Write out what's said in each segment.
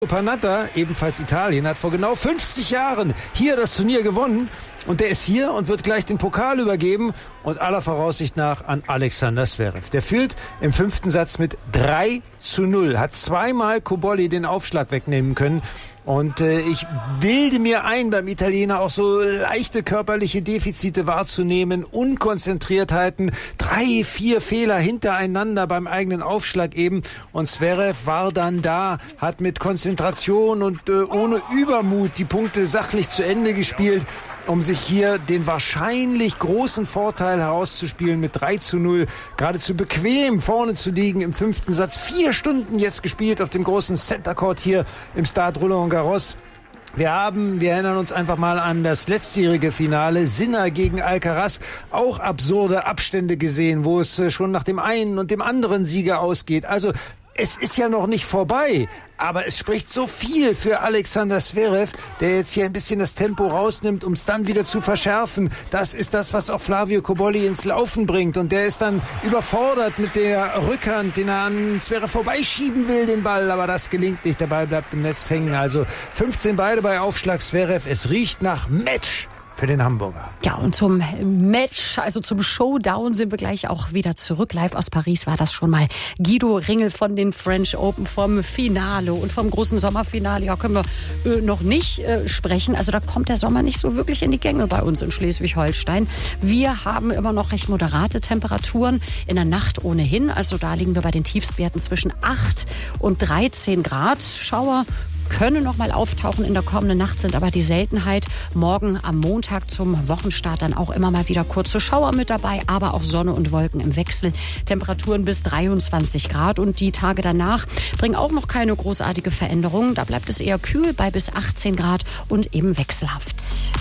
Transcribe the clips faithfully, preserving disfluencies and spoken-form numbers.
Panatta, ebenfalls Italien, hat vor genau fünfzig Jahren hier das Turnier gewonnen. Und der ist hier und wird gleich den Pokal übergeben und aller Voraussicht nach an Alexander Zverev. Der führt im fünften Satz mit drei zu null, hat zweimal Cobolli den Aufschlag wegnehmen können. Und äh, ich bilde mir ein, beim Italiener auch so leichte körperliche Defizite wahrzunehmen, Unkonzentriertheiten, drei, vier Fehler hintereinander beim eigenen Aufschlag eben. Und Zverev war dann da, hat mit Konzentration und äh, ohne Übermut die Punkte sachlich zu Ende gespielt, um sich hier den wahrscheinlich großen Vorteil herauszuspielen mit drei zu null. Geradezu bequem vorne zu liegen im fünften Satz. Vier Stunden jetzt gespielt auf dem großen Center Court hier im Stade Roland Garros. Wir haben, wir erinnern uns einfach mal an das letztjährige Finale, Sinner gegen Alcaraz, auch absurde Abstände gesehen, wo es schon nach dem einen und dem anderen Sieger ausgeht. Also es ist ja noch nicht vorbei, aber es spricht so viel für Alexander Zverev, der jetzt hier ein bisschen das Tempo rausnimmt, um es dann wieder zu verschärfen. Das ist das, was auch Flavio Cobolli ins Laufen bringt. Und der ist dann überfordert mit der Rückhand, den er an Zverev vorbeischieben will, den Ball. Aber das gelingt nicht, der Ball bleibt im Netz hängen. Also fünfzehn beide bei Aufschlag Zverev. Es riecht nach Match für den Hamburger. Ja, und zum Match, also zum Showdown sind wir gleich auch wieder zurück. Live aus Paris war das schon mal. Guido Ringel von den French Open vom Finale und vom großen Sommerfinale. Ja, können wir äh, noch nicht äh, sprechen. Also da kommt der Sommer nicht so wirklich in die Gänge bei uns in Schleswig-Holstein. Wir haben immer noch recht moderate Temperaturen in der Nacht ohnehin. Also da liegen wir bei den Tiefstwerten zwischen acht und dreizehn Grad. Schauer können noch mal auftauchen in der kommenden Nacht, sind aber die Seltenheit. Morgen am Montag zum Wochenstart dann auch immer mal wieder kurze Schauer mit dabei, aber auch Sonne und Wolken im Wechsel. Temperaturen bis dreiundzwanzig Grad und die Tage danach bringen auch noch keine großartige Veränderung. Da bleibt es eher kühl bei bis achtzehn Grad und eben wechselhaft.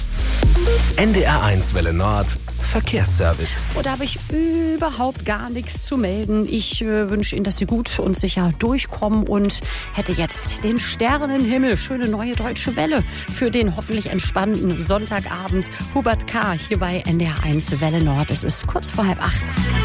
N D R eins Welle Nord Verkehrsservice. Und da habe ich überhaupt gar nichts zu melden. Ich äh, wünsche Ihnen, dass Sie gut und sicher durchkommen und hätte jetzt den Sternenhimmel, schöne neue deutsche Welle für den hoffentlich entspannten Sonntagabend. Hubert K. hier bei N D R eins Welle Nord. Es ist kurz vor halb acht.